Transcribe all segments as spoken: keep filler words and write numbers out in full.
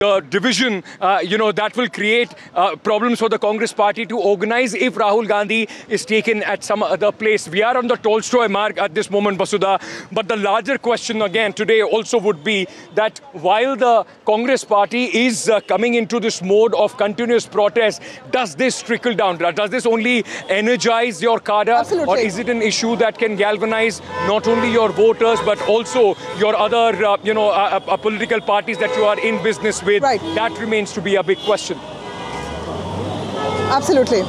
Uh, division, uh, you know, that will create uh, problems for the Congress party to organize if Rahul Gandhi is taken at some other place. We are on the Tolstoy Marg at this moment, Vasudha, but the larger question again today also would be that while the Congress party is uh, coming into this mode of continuous protest, does this trickle down? Does this only energize your cadre? Absolutely. Or is it an issue that can galvanize not only your voters but also your other, uh, you know, uh, uh, political parties that you are in business with? Right. That remains to be a big question. Absolutely.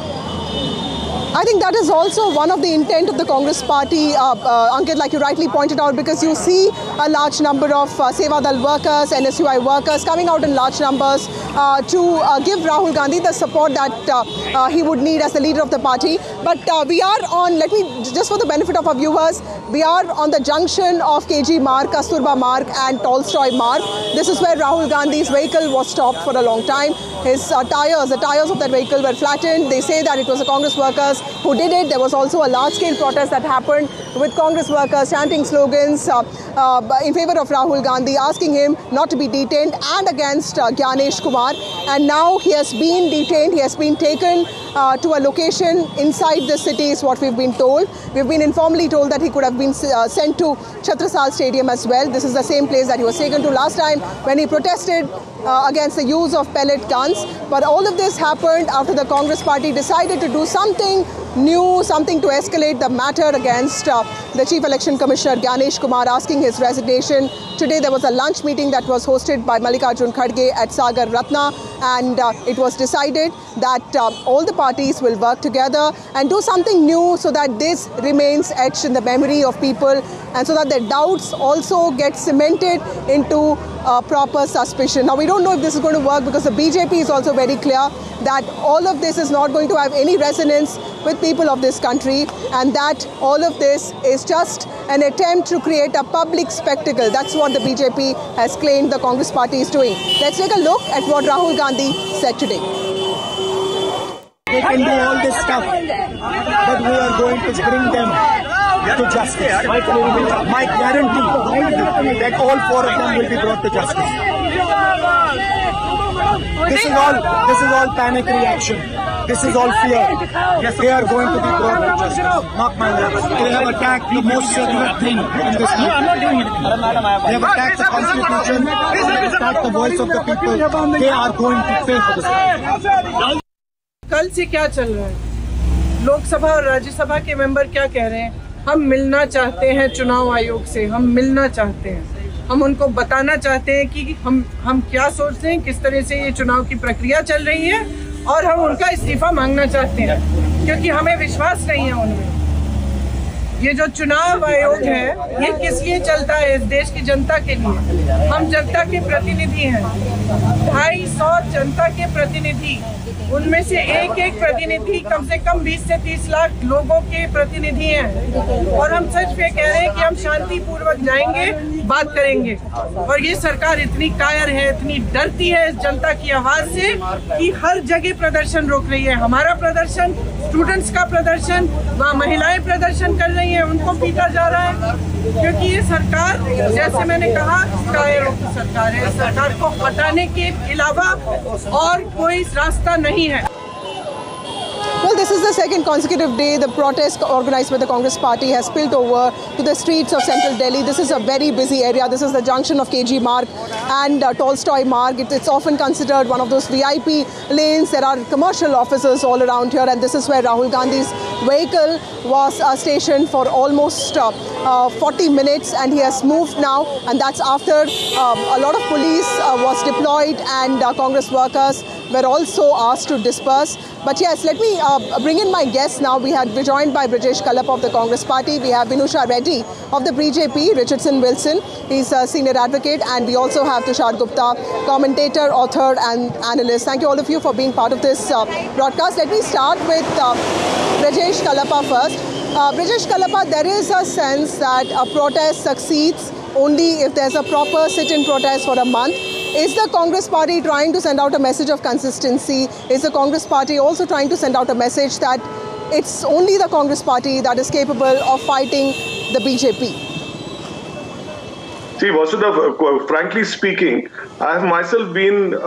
I think that is also one of the intent of the Congress party, uh, uh, Ankit, like you rightly pointed out, because you see a large number of uh, Seva Dal workers, N S U I workers coming out in large numbers uh, to uh, give Rahul Gandhi the support that uh, uh, he would need as the leader of the party. But uh, we are on, let me, just for the benefit of our viewers, we are on the junction of K G Marg, Kasturba Marg and Tolstoy Marg. This is where Rahul Gandhi's vehicle was stopped for a long time. His uh, tires, the tires of that vehicle were flattened. They say that it was the Congress workers who did it. There was also a large-scale protest that happened with Congress workers chanting slogans uh, uh, in favor of Rahul Gandhi, asking him not to be detained and against uh, Gyanesh Kumar. And now he has been detained. He has been taken uh, to a location inside the city is what we've been told. We've been informally told that he could have been uh, sent to Chhatrasal Stadium as well. This is the same place that he was taken to last time when he protested uh, against the use of pellet guns. But all of this happened after the Congress party decided to do something new, something to escalate the matter against uh, the Chief Election Commissioner Gyanesh Kumar, asking his resignation. Today there was a lunch meeting that was hosted by Mallikarjun Kharge at Sagar Ratna, and uh, it was decided that uh, all the parties will work together and do something new so that this remains etched in the memory of people and so that their doubts also get cemented into uh, proper suspicion. Now, we don't know if this is going to work because the B J P is also very clear that all of this is not going to have any resonance with people of this country, and that all of this is just an attempt to create a public spectacle. That's what the B J P has claimed the Congress party is doing. Let's take a look at what Rahul Gandhi said today. They can do all this stuff, but we are going to bring them to justice. My guarantee that all four of them will be brought to justice. This is all, this is all panic reaction. This is all fear. Yes, they are going to be brought to justice. Mark my words. They have attacked the most sacred thing in this country. They have attacked the Constitution. They have attacked the voice of the people. They are going to pay for this. कल से क्या चल रहा है? लोकसभा और राज्यसभा के member क्या कह रहे हैं? हम मिलना चाहते हैं चुनाव आयोग से, हम मिलना चाहते हैं, हम उनको बताना चाहते हैं कि हम हम क्या सोचते हैं, किस तरह से ये चुनाव की प्रक्रिया चल रही है, और हम उनका इस्तीफा मांगना चाहते हैं क्योंकि हमें विश्वास नहीं है उनमें। ये जो चुनाव आयोग है, ये किस लिए चलता है? इस देश की जनता के लिए। हम जनता के प्रतिनिधि हैं, ढाई सौ जनता के प्रतिनिधि, उनमें से एक एक प्रतिनिधि कम से कम बीस से तीस लाख लोगों के प्रतिनिधि हैं, और हम सच पे कह रहे हैं कि हम शांति पूर्वक जाएंगे, बात करेंगे। और ये सरकार इतनी कायर है, इतनी डरती है इस जनता की आवाज से कि हर जगह प्रदर्शन रोक रही है। हमारा प्रदर्शन, स्टूडेंट्स का प्रदर्शन, वहाँ महिलाएं प्रदर्शन कर रही हैं, उनको पीटा जा रहा है क्योंकि ये सरकार, जैसे मैंने कहा, कायरों की सरकार है। सरकार को हटाने के अलावा और कोई रास्ता नहीं है। Well, this is the second consecutive day the protest organized by the Congress party has spilled over to the streets of central Delhi. This is a very busy area. This is the junction of K G Marg and uh, Tolstoy Marg. It, it's often considered one of those V I P lanes. There are commercial offices all around here, and this is where Rahul Gandhi's vehicle was uh, stationed for almost uh, uh, forty minutes, and he has moved now, and that's after uh, a lot of police uh, was deployed and uh, Congress workers were also asked to disperse. But yes, let me uh, bring in my guests now. We had we're joined by Brajesh Kalapa of the Congress party. We have Vinusha Reddy of the B J P, Richardson Wilson, he's a senior advocate, and we also have Tushar Gupta, commentator, author and analyst. Thank you all of you for being part of this uh, broadcast. Let me start with uh, Brajesh Kalapa first. Uh, Brajesh Kalapa, there is a sense that a protest succeeds only if there's a proper sit-in protest for a month. Is the Congress party trying to send out a message of consistency? Is the Congress party also trying to send out a message that it's only the Congress party that is capable of fighting the B J P? See, Vasudha, frankly speaking, I have myself been